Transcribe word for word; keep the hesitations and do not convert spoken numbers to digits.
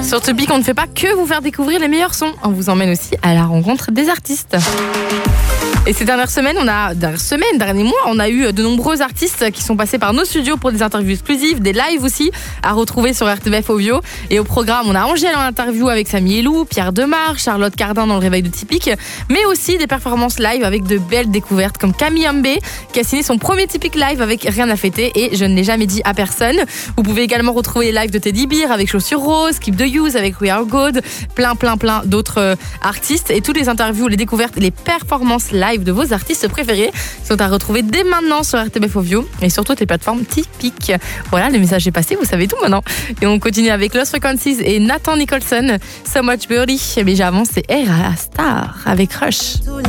Sur Topic, on ne fait pas que vous faire découvrir les meilleurs sons. On vous emmène aussi à la rencontre des artistes. Et ces dernières semaines, on a, dernières semaines, derniers mois, on a eu de nombreux artistes qui sont passés par nos studios pour des interviews exclusives, des lives aussi, à retrouver sur R T B F Ovio. Et au programme, on a Angèle en interview avec Samy Elou, Pierre Demar, Charlotte Cardin dans le réveil de Typique, mais aussi des performances live avec de belles découvertes comme Camille Ambé, qui a signé son premier Typique live avec Rien à fêter et Je ne l'ai jamais dit à personne. Vous pouvez également retrouver les lives de Teddy Bear avec Chaussures Roses, Keep the Use avec We Are God, plein, plein, plein d'autres euh, artistes. Et toutes les interviews, les découvertes, les performances live de vos artistes préférés sont à retrouver dès maintenant sur R T B F Ovio et sur toutes les plateformes Typique. Voilà, le message est passé, vous savez tout maintenant. Et on continue avec Lost Frequencies et Nathan Nicholson, So Much Birdie. Mais avant, c'est Era Star avec Rush.